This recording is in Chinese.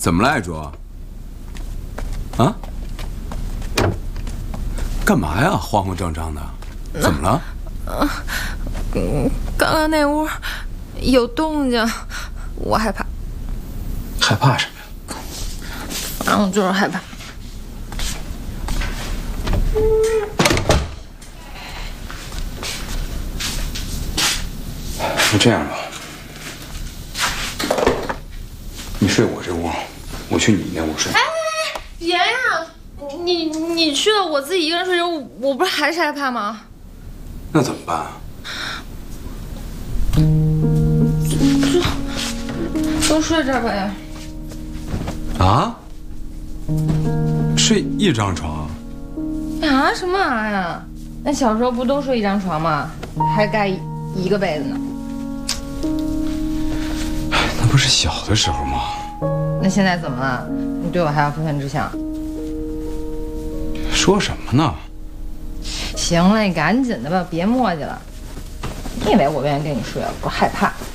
怎么了，爱卓？啊？干嘛呀？慌慌张张的，怎么了？ 刚刚那屋有动静，我害怕。 害怕什么呀？ 反正我就是害怕。 那这样吧，你睡我这屋，我去你那屋睡。 哎，别呀！你去了，我自己一个人睡着，我不是还是害怕吗？ 那怎么办啊？ 都睡这儿吧呀。 啊？睡一张床？ 啊什么啊呀？那小时候不都睡一张床吗？还盖一个被子呢。 那不是小的时候吗？ 那现在怎么了？你对我还要非分之想？ 说什么呢？ 行了，你赶紧的吧，别磨叽了。你以为我愿意跟你睡啊？我害怕。